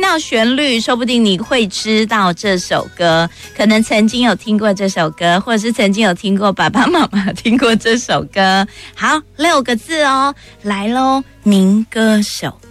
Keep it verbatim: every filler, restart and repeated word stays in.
到旋律，说不定你会知道这首歌，可能曾经有听过这首歌，或者是曾经有听过爸爸妈妈听过这首歌。好，六个字哦，来咯，民歌手。